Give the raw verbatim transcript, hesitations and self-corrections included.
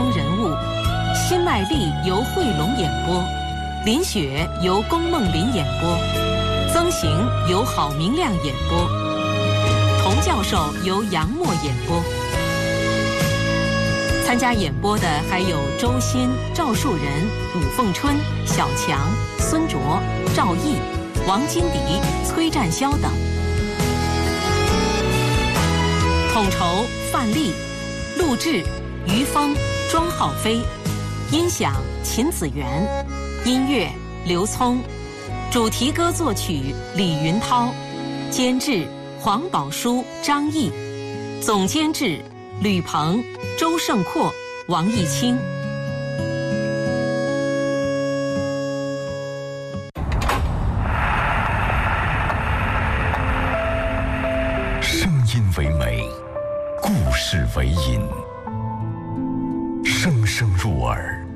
人物，辛麦丽由惠龙演播，林雪由龚梦麟演播，曾行由郝明亮演播，童教授由杨默演播。参加演播的还有周鑫、赵树人、武凤春、小强、孙卓、赵毅、王金迪、崔占霄等。统筹范丽，录制于峰、庄浩飞，音响秦子元，音乐刘聪，主题歌作曲李云涛，监制黄宝书、张毅，总监制吕鹏、周胜阔、王义清。 声音为美，故事为引，声声入耳。